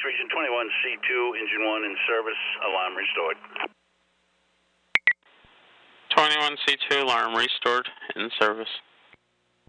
Region 21C2, engine 1 in service, alarm restored. 21C2, alarm restored, in service.